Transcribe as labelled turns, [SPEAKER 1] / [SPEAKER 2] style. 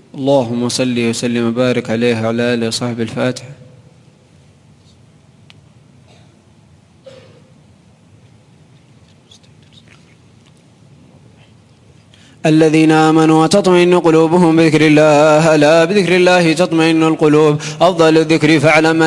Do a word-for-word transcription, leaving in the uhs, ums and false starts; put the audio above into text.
[SPEAKER 1] اللهم صل وسلم وبارك عليه وعلى آله وصحبه. الفاتحة. الذين آمنوا وتطمئن قلوبهم بذكر الله، ألا بذكر الله تطمئن القلوب. أفضل الذكر فاعلم